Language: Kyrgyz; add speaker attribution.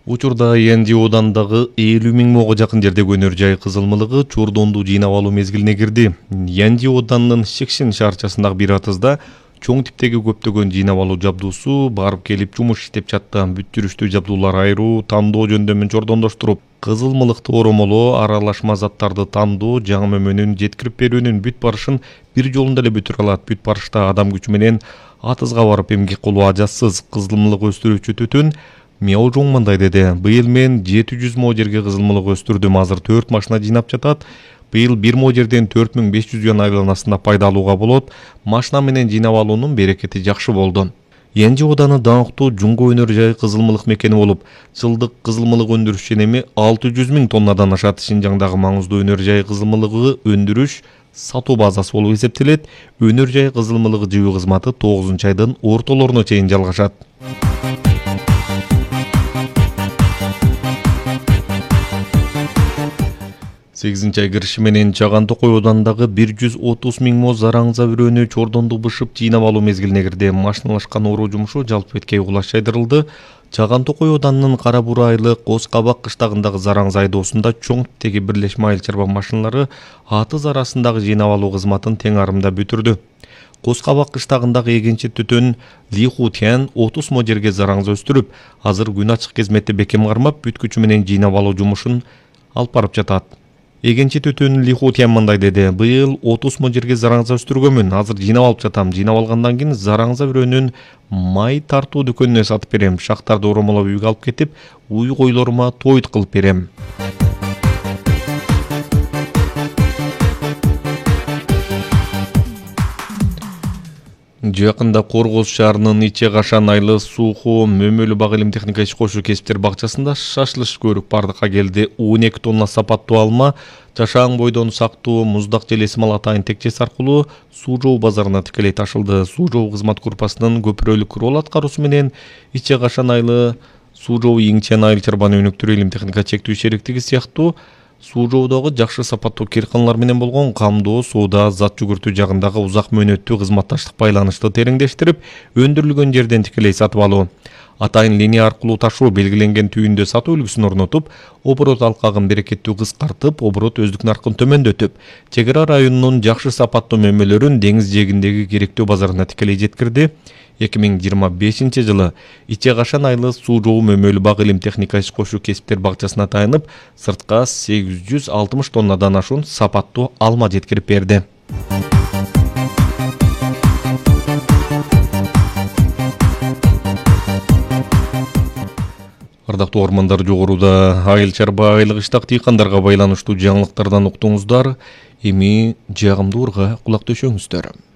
Speaker 1: Учурда Янди оодандагы 50 миң мого жакын жердеги өнөр жай кызылмылыгы чордонду жыйнап алуу мезгилине кирди. Янди оодандын Шекшин шаарчасындагы бир атызда чоң типтеги көптөгөн жыйнап алуу жабдуусу барып келип жумуш иштеп жатты. Бүт жүрүштүү жабдуулар айыруу, тандоо жөндөмүн чордондоштуруп, кызылмылыкты оромолоо, аралашма заттарды тандоо, жаңы мөмөнүн жеткирип берүүнүн бүт барышын бир жолунда эле бүтүрө алат. Бүт барышта адам күчү менен атызга барып эмгек кылуу ажатсыз. Кызылмылык өстүрүүчү түтүн Мяу Жоң мындай деди. Быйыл мен 700 мо жерге кызылмылык өстүрдүм. Азыр 4 машина жыйнап жатат. Быйыл 1 мо жерден 4500 юан айланасында пайда алууга болот. Машина менен жыйнап алуунун берекети жакшы болду. Янди ооданы даңктуу жунго өнөр жай кызылмылык мекени болуп, жылдык кызылмылык өндүрүш ченеми 600 миң тоннадан ашат. Шинжаңдагы маңыздуу өнөр жай кызылмылыгы өндүрүш сатуу базасы болуп эсептелет. Өнөр жай кызылмылыгы жыйуу кызматы 9-айдын ортолоруна чейин жалгашат. Сегизинчи ай кириши менен Чаган Токой оодандагы 130 миң мо зараңза бүрөөнү чордонду бышып жыйнап алуу мезгилине кирди. Машиналашкан оруу жумушу жалпы беткей угулаш жайдырылды. Чаган Токой оодандын Кара Бура айылы Коз Кабак кыштагындагы зараңза айдоосунда чоң типтеги бирлешме айыл чарба машиналары атыз арасындагы жыйнап алуу кызматын тең арымда бүтүрдү. Коз Кабак кыштагындагы эгенчи түтүн Ли Хутян 30 мо жерге зараңза өстүрүп, азыр күн ачык кезметте бекем кармап, бүт күчү менен жыйнап алуу жумушун алып барып жатат. Эгенчи түтүн Ли Хутян мындай деди. Быйыл 30 мо жерге зараңза өстүргөнмүн. Азыр жыйнап алып жатам. Жыйнап алгандан кийин зараңза бүрөөнүн май тартуу дүкөнүнө сатып берем. Шактарды оромолоп үйгө алып кетип, уй койлорума тойт кылып берем. Жакында Коргоз шаарынын Иче Кашан айылы Сууху Мөмөлү Бак илим техника иш кошуу кесиптер бакчасында шашлыш көрүк бардыкка келди. 12 тонна сапаттуу алма, жашаан бойдон сактуу муздак желеси мал атайын текчеси аркылуу Суу Жоо базарына тикелей ташылды. Суу Жоо кызмат группасынын көпүрөлүк рол аткаруусу менен Иче Кашан айылы Суу Жоо Иңчен айыл чарбаны өнүктүрүү илим техника чектүү шериктиги сыяктуу Суу Жоодогу жакшы сапаттуу кирканалар менен болгон камдоо, соода, зат жүгүртүү жагындагы узак мөөнөттүү кызматташтык байланышты тереңдештирип, өндүрүлгөн жерден тикелей сатып алуу. Атайын линия аркылуу ташуу белгиленген түйүндө сатуу үлгүсүн орнотуп, оборот алкагын берекеттүү кыскартып, оборот өздүк наркын төмөндөтүп, чек ара районунун жакшы сапаттуу мөмөлөрүн деңиз жээгиндеги керектүү базарына тикелей жеткирди. 2025 жылы Иче Кашан айылы Суу Жоо Мөмөлү Бак илим техника иш кошуу кесиптер бакчасына таянып, сыртка 860 тоннадан ашуун сапаттуу алма жеткирип берди. Ардактуу ормандар, жогоруда айыл чарба айлык иштак дыйкандарга байланыштуу жаңылыктардан уктуңуздар. Эми жагымдуу урга кулак төшөңүздөр.